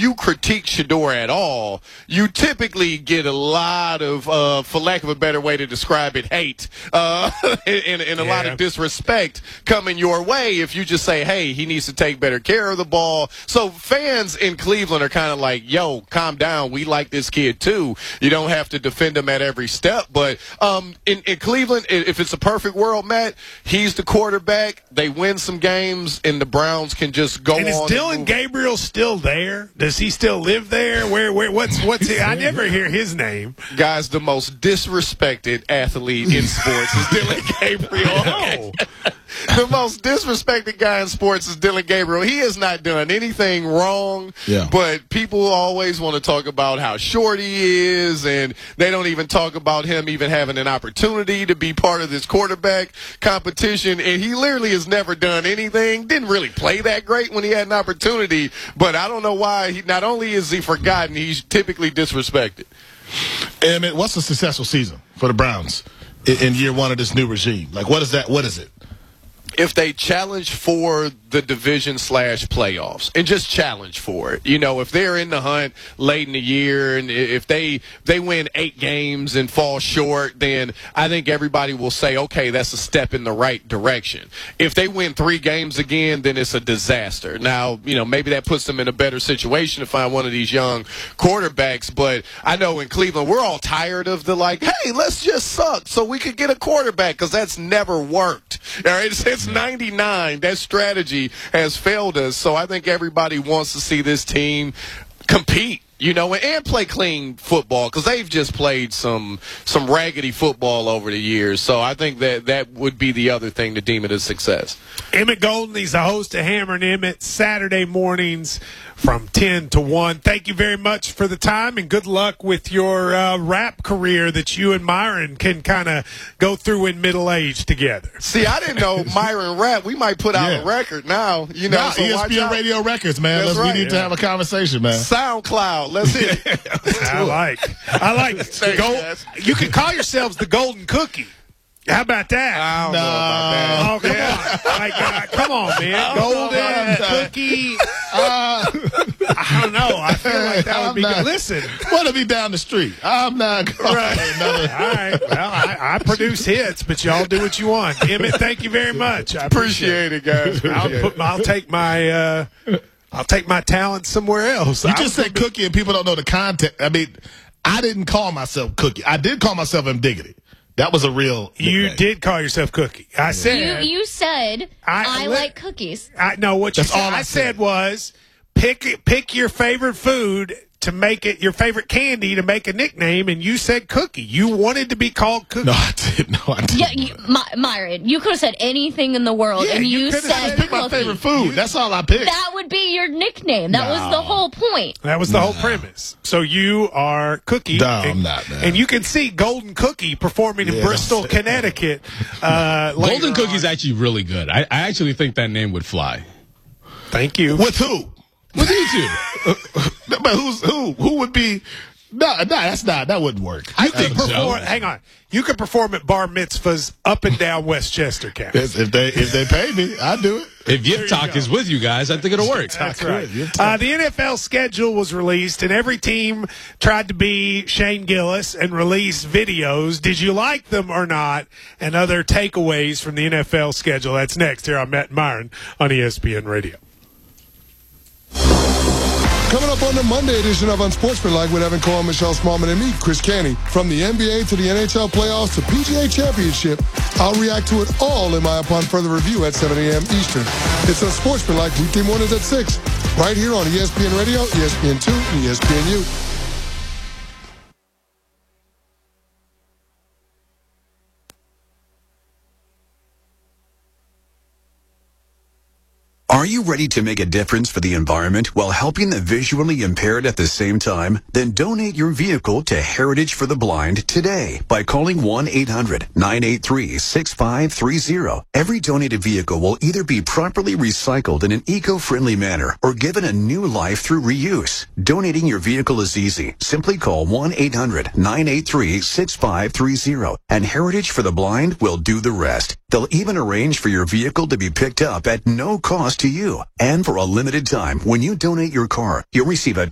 you critique Shedeur at all, you typically get a lot of, for lack of a better way to describe it, hate and a lot of disrespect coming your way if you just say, hey, he needs to take better care of the ball. So fans in Cleveland are kind of like, yo, calm down. We like this kid too. You don't have to defend him at every step. But in Cleveland, if it's a perfect world, Matt, he's the quarterback. They win some games, and the Browns can just go on. And is Dylan Gabriel still there? Does he still live there? What's he? I never hear his name. Guys, the most disrespected athlete in sports is Dylan Gabriel. Oh. The most disrespected guy in sports is Dylan Gabriel. He has not done anything wrong, but people always want to talk about how short he is, and they don't even talk about him even having an opportunity to be part of this quarterback competition, and he literally has never done anything, didn't really play that great when he had an opportunity, but I don't know why. Not only is he forgotten, he's typically disrespected. And what's a successful season for the Browns in year one of this new regime? Like, what is that? What is it? If they challenge for the division / playoffs and just challenge for it, you know, if they're in the hunt late in the year and if they win 8 games and fall short, then I think everybody will say, okay, that's a step in the right direction. If they win 3 games again, then it's a disaster. Now, you know, maybe that puts them in a better situation to find one of these young quarterbacks, but I know in Cleveland we're all tired of the like, hey, let's just suck so we could get a quarterback, because that's never worked. All right, since 99, that strategy has failed us. So I think everybody wants to see this team compete, you know, and play clean football, because they've just played some raggedy football over the years. So I think that would be the other thing to deem it a success. Emmett Golden, he's the host of Hammer and Emmett, Saturday mornings from 10 to 1. Thank you very much for the time, and good luck with your rap career that you and Myron can kind of go through in middle age together. See, I didn't know Myron rap. We might put out a record now. You know, so ESPN Radio Records, man. We need to have a conversation, man. SoundCloud. Let's hit it. I like. You can call yourselves the Golden Cookie. How about that? I don't know about that. Oh, come on. Like, come on, man. Golden Cookie. I don't know. I feel like that would be good. Listen. Want to be down the street. I'm not going another. All right. Well, I produce hits, but y'all do what you want. Emmett, thank you very much. I appreciate it, guys. I'll take my talent somewhere else. You just said Cookie and people don't know the context. I mean, I didn't call myself Cookie. I did call myself M. Diggity. That was a real nickname. You did call yourself Cookie. I said you said I like cookies. No, what you said. All I said was pick your favorite food to make it your favorite candy to make a nickname, and you said Cookie. You wanted to be called Cookie. No, I didn't. Yeah, Myron, you could have said anything in the world, and you said pick my favorite food. That's all I picked. That would be your nickname. That was the whole point. That was the whole premise. So you are Cookie. No, I'm not, man. And you can see Golden Cookie performing in Bristol, Connecticut. Golden Cookie's actually really good. I actually think that name would fly. Thank you. With who? With you two. But who would be? No, that's not. That wouldn't work. You could perform. Hang on. You could perform at bar mitzvahs up and down Westchester County. If they pay me, I do it. If Yitzhak is with you guys, I think it'll work. That's right. The NFL schedule was released, and every team tried to be Shane Gillis and release videos. Did you like them or not? And other takeaways from the NFL schedule. That's next here on Matt and Myron on ESPN Radio. Coming up on the Monday edition of Unsportsmanlike with Evan Cohen, Michelle Smallman, and me, Chris Canty. From the NBA to the NHL playoffs to PGA Championship, I'll react to it all in my Upon Further Review at 7 a.m. Eastern. It's Unsportsmanlike weekday mornings at 6, right here on ESPN Radio, ESPN2, and ESPNU. Are you ready to make a difference for the environment while helping the visually impaired at the same time? Then donate your vehicle to Heritage for the Blind today by calling 1-800-983-6530. Every donated vehicle will either be properly recycled in an eco-friendly manner or given a new life through reuse. Donating your vehicle is easy. Simply call 1-800-983-6530 and Heritage for the Blind will do the rest. They'll even arrange for your vehicle to be picked up at no cost to you. And for a limited time, when you donate your car, you'll receive a